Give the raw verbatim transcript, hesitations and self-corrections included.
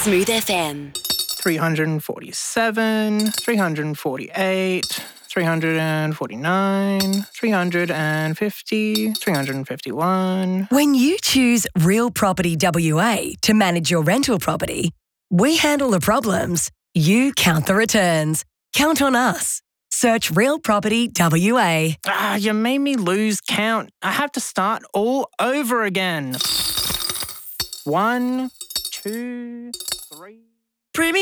Smooth F M. three hundred forty-seven, three hundred forty-eight, three hundred forty-nine, three hundred fifty, three hundred fifty-one. When you choose Real Property W A to manage your rental property, we handle the problems, you count the returns. Count on us. Search Real Property W A. Ah, you made me lose count. I have to start all over again. One, two, three. Premium.